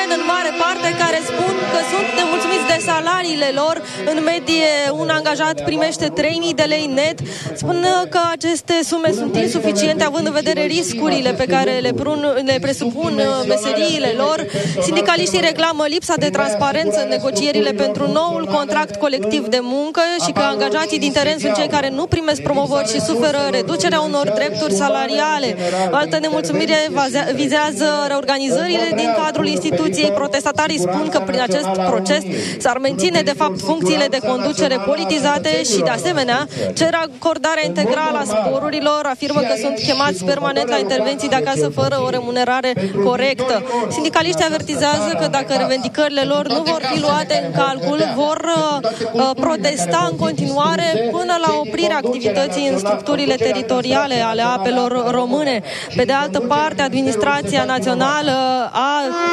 sindicaliști în mare parte care spun că sunt nemulțumiți de salariile lor. În medie, un angajat primește 3.000 de lei net. Spun că aceste sume sunt insuficiente având în vedere riscurile pe care le presupun meseriile lor. Sindicaliștii reclamă lipsa de transparență în negocierile pentru noul contract colectiv de muncă și că angajații din teren sunt cei care nu primesc promovări și suferă reducerea unor drepturi salariale. O altă nemulțumire vizează reorganizările din cadrul instituției. Protestatarii spun că prin acest proces s-ar menține de fapt funcțiile de conducere politizate și de asemenea cer acordarea integrală a sporurilor, afirmă că sunt chemați permanent la intervenții de acasă fără o remunerare corectă. Sindicaliștii avertizează că dacă revendicările lor nu vor fi luate în calcul, vor protesta în continuare până la oprirea activității în structurile teritoriale ale apelor române. Pe de altă parte, administrația națională a